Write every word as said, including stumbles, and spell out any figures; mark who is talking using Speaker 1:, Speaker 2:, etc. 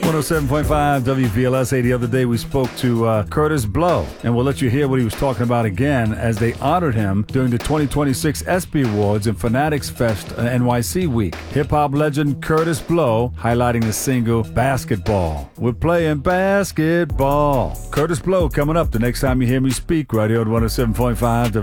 Speaker 1: one oh seven point five W V L S. Hey, the other day we spoke to uh, Kurtis Blow, and we'll let you hear what he was talking about again as they honored him during the twenty twenty-six ESPY Awards and Fanatics Fest uh, N Y C week. Hip-hop legend Kurtis Blow highlighting the single Basketball. We're playing basketball. Kurtis Blow coming up the next time you hear me speak right here on one oh seven point five